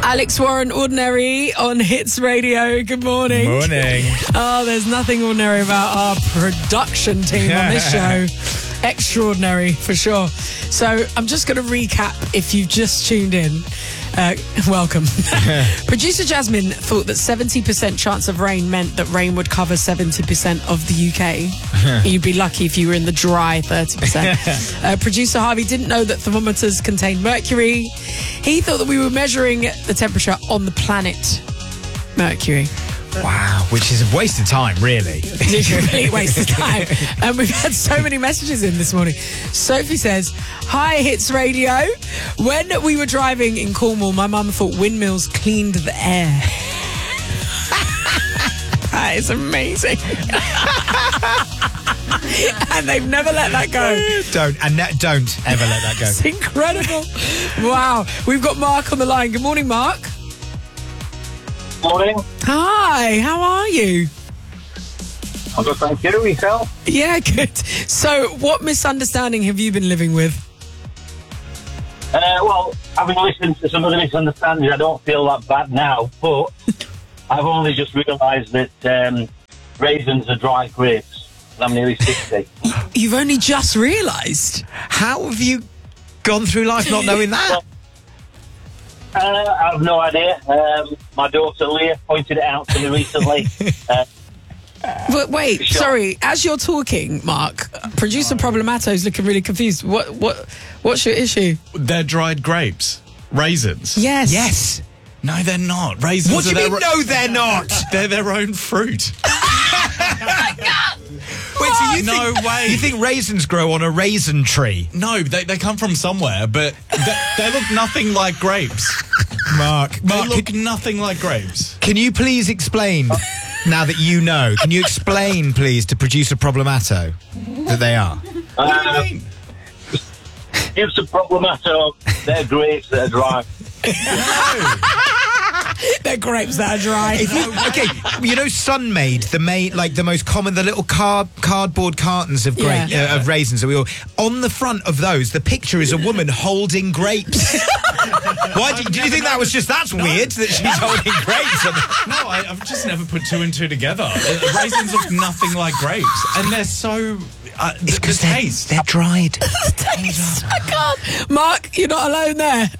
Alex Warren, Ordinary on Hits Radio. Good morning. Morning. Oh, there's nothing ordinary about our production team on this show. Extraordinary, for sure. So I'm just going to recap if you've just tuned in. Welcome. Producer Jasmine thought that 70% chance of rain meant that rain would cover 70% of the UK. You'd be lucky if you were in the dry 30%. Producer Harvey didn't know that thermometers contain mercury. He thought that we were measuring the temperature on the planet Mercury. Wow, which is a waste of time, really. Literally a waste of time. And we've had so many messages in this morning. Sophie says, "Hi, Hits Radio. When we were driving in Cornwall, my mum thought windmills cleaned the air." That is amazing. And they've never let that go. Don't ever let that go. It's incredible. Wow. We've got Mark on the line. Good morning, Mark. Morning. Hi, how are you? I'm good, thank you. Yourself? Yeah, good. So, what misunderstanding have you been living with? Well, having listened to some of the misunderstandings, I don't feel that bad now, but I've only just realised that raisins are dry grapes. I'm nearly 60. You've only just realised? How have you gone through life not knowing that? I have no idea. My daughter Leah pointed it out to me recently. But wait, sorry. As you're talking, Mark, producer Problemato's looking really confused. What's your issue? They're dried grapes. Raisins. Yes. Yes. No, they're not. Raisins What do you mean, no, they're not? They're their own fruit. Wait, so No way. You think raisins grow on a raisin tree? No, they come from somewhere, but they look nothing like grapes. Mark, They look nothing like grapes. can you please explain, now that you know, can you explain, please, to producer Problemato that they are? What do you mean? Gives a problemato. They're grapes that are dry. They're grapes that are dry. Okay, you know Sunmaid, the most common, the little cardboard cartons of of raisins that we all. On the front of those, the picture is a woman holding grapes. Why did you think that was just that's weird that she's holding grapes? No, I've just never put two and two together. Raisins look nothing like grapes, and they're so. It's because they're dried. I can't. Mark, you're not alone there.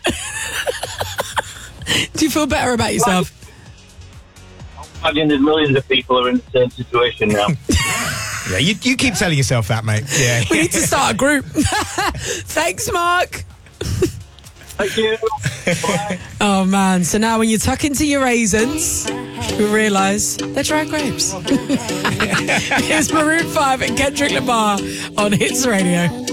Do you feel better about yourself? I imagine there's millions of people who are in the same situation now. Yeah, you keep telling yourself that, mate. Yeah. We need to start a group. Thanks, Mark. Thank you. Bye. Oh, man. So now when you tuck into your raisins, you realise they're dry grapes. Here's Maroon 5 and Kendrick Lamar on Hits Radio.